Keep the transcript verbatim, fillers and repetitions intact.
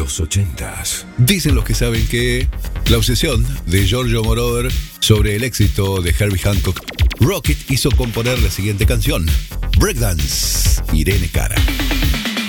los ochentas. Dicen los que saben que la obsesión de Giorgio Moroder sobre el éxito de Herbie Hancock, Rockit hizo componer la siguiente canción, Breakdance, Irene Cara.